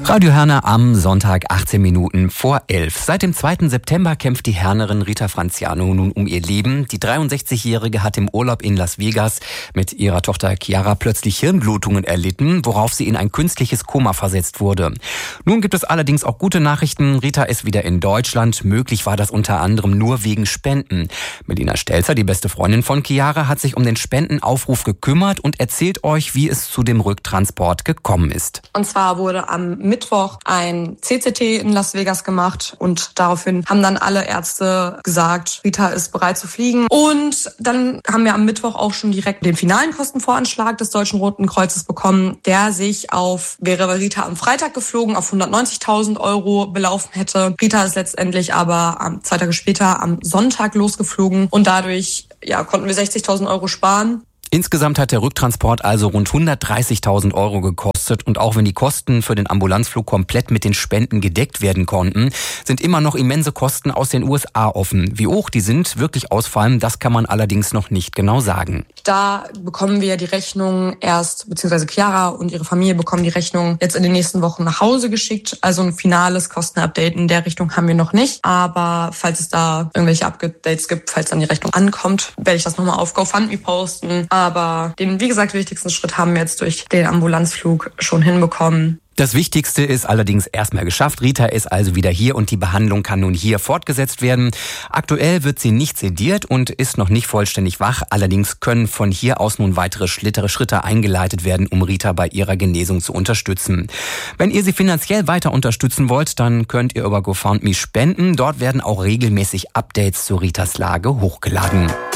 Radio Herne am Sonntag 18 Minuten vor 11. Seit dem 2. September kämpft die Hernerin Rita Franziano nun um ihr Leben. Die 63-Jährige hat im Urlaub in Las Vegas mit ihrer Tochter Chiara plötzlich Hirnblutungen erlitten, worauf sie in ein künstliches Koma versetzt wurde. Nun gibt es allerdings auch gute Nachrichten. Rita ist wieder in Deutschland. Möglich war das unter anderem nur wegen Spenden. Melina Stelzer, die beste Freundin von Chiara, hat sich um den Spendenaufruf gekümmert und erzählt euch, wie es zu dem Rücktransport gekommen ist. Und zwar wurde am Mittwoch ein CCT in Las Vegas gemacht und daraufhin haben dann alle Ärzte gesagt, Rita ist bereit zu fliegen. Und dann haben wir am Mittwoch auch schon direkt den finalen Kostenvoranschlag des Deutschen Roten Kreuzes bekommen, der sich wäre Rita am Freitag geflogen, auf 190.000 € belaufen hätte. Rita ist letztendlich aber 2 Tage später am Sonntag losgeflogen und dadurch konnten wir 60.000 € sparen. Insgesamt hat der Rücktransport also rund 130.000 € gekostet und auch wenn die Kosten für den Ambulanzflug komplett mit den Spenden gedeckt werden konnten, sind immer noch immense Kosten aus den USA offen. Wie hoch die sind, wirklich ausfallen, das kann man allerdings noch nicht genau sagen. Da bekommen wir die Rechnung erst, beziehungsweise Chiara und ihre Familie bekommen die Rechnung jetzt in den nächsten Wochen nach Hause geschickt. Also ein finales Kostenupdate in der Richtung haben wir noch nicht. Aber falls es da irgendwelche Updates gibt, falls dann die Rechnung ankommt, werde ich das nochmal auf GoFundMe posten. Aber den, wie gesagt, wichtigsten Schritt haben wir jetzt durch den Ambulanzflug schon hinbekommen. Das Wichtigste ist allerdings erstmal geschafft. Rita ist also wieder hier und die Behandlung kann nun hier fortgesetzt werden. Aktuell wird sie nicht sediert und ist noch nicht vollständig wach. Allerdings können von hier aus nun weitere Schritte eingeleitet werden, um Rita bei ihrer Genesung zu unterstützen. Wenn ihr sie finanziell weiter unterstützen wollt, dann könnt ihr über GoFundMe spenden. Dort werden auch regelmäßig Updates zu Ritas Lage hochgeladen.